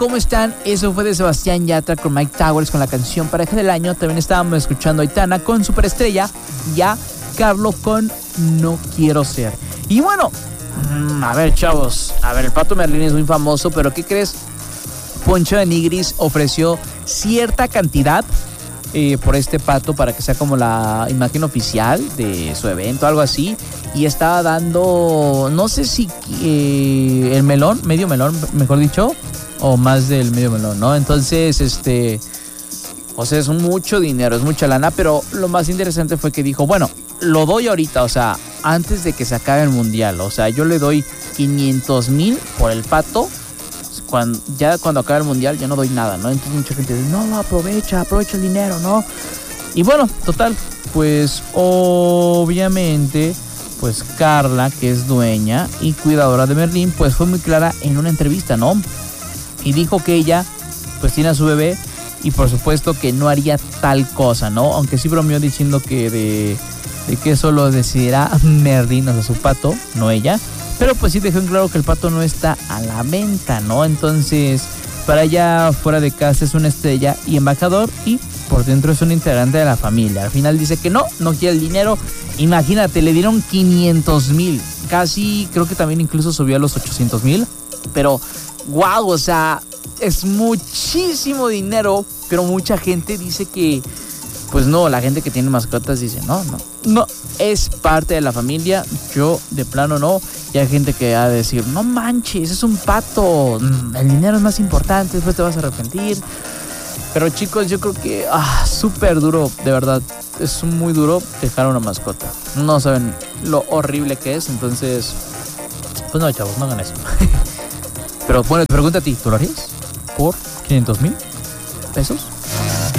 ¿Cómo están? Eso fue de Sebastián Yatra con Mike Towers con la canción Pareja del Año. También estábamos escuchando a Aitana con Superestrella y a Carlo con No Quiero Ser. Y bueno, a ver, chavos, el Pato Merlín es muy famoso, pero ¿qué crees? Poncho de Nigris ofreció cierta cantidad por este pato para que sea como la imagen oficial de su evento, algo así. Y estaba dando, no sé si el melón, medio melón, mejor dicho, o más del medio melón, ¿no? Entonces, o sea, es mucho dinero, es mucha lana, pero lo más interesante fue que dijo, bueno, lo doy ahorita, o sea, antes de que se acabe el mundial, o sea, yo le doy 500,000 por el pato, cuando acabe el mundial ya no doy nada, ¿no? Entonces mucha gente dice, no, aprovecha el dinero, ¿no? Y bueno, total, pues obviamente, pues Carla, que es dueña y cuidadora de Merlín, pues fue muy clara en una entrevista, ¿no? Y dijo que ella, pues tiene a su bebé y por supuesto que no haría tal cosa, ¿no? Aunque sí bromeó diciendo que de que eso lo decidirá Merlín, o sea, su pato, no ella. Pero pues sí dejó en claro que el pato no está a la venta, ¿no? Entonces, para ella fuera de casa es una estrella y embajador y por dentro es un integrante de la familia. Al final dice que no quiere el dinero. Imagínate, le dieron 500,000. Casi, creo que también incluso subió a los 800,000. Pero, wow, o sea, es muchísimo dinero. Pero mucha gente dice que, pues no, la gente que tiene mascotas dice, no, es parte de la familia. Yo, de plano, no. Y hay gente que va a decir, no manches, es un pato. El dinero es más importante, después te vas a arrepentir. Pero chicos, yo creo que súper duro, de verdad. Es muy duro dejar una mascota. No saben lo horrible que es. Entonces, pues no, chavos, no hagan eso. Pero bueno, te pregunto a ti, ¿tú lo harías por 500,000 pesos?